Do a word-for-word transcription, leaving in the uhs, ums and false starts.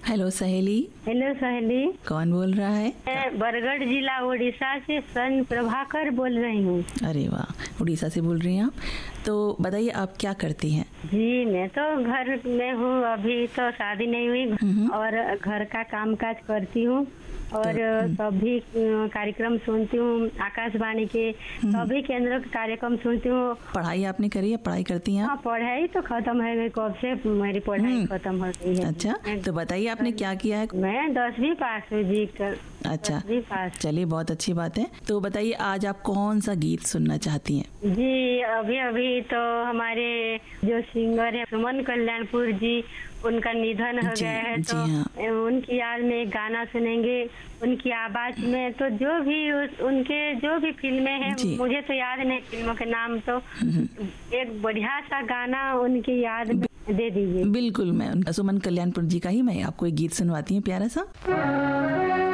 Hello सहेली। Hello सहेली। कौन बोल रहा है? मैं बरगढ़ जिला उड़ीसा से सन प्रभाकर बोल रही हूँ। अरे वाह, उड़ीसा से बोल रही हैं आप। तो बताइए आप क्या करती हैं? जी मैं तो घर में हूँ, अभी तो शादी नहीं हुई और घर का काम काज करती हूँ और सभी कार्यक्रम सुनती हूँ, आकाशवाणी के सभी केंद्रों के कार्यक्रम सुनती हूँ। पढ़ाई आपने करी है? पढ़ाई करती हैं? हाँ, पढ़ाई तो खत्म है गई, कब से मेरी पढ़ाई खत्म हो गई है। अच्छा, तो बताइए आपने क्या किया है? मैं दसवीं पास हुई जी। अच्छा, चलिए बहुत अच्छी बात है। तो बताइए आज आप कौन सा गीत सुनना चाहती हैं? जी अभी अभी तो हमारे जो सिंगर है सुमन कल्याणपुर जी, उनका निधन हो गया है, तो हाँ। उनकी याद में एक गाना सुनेंगे, उनकी आवाज में। तो जो भी उस, उनके जो भी फिल्में हैं, मुझे तो याद नहीं फिल्मों के नाम, तो एक बढ़िया सा गाना उनकी याद में दे दीजिए। बिल्कुल, मैं सुमन कल्याणपुर जी का ही मैं आपको एक गीत सुनवाती हूँ प्यारा सा।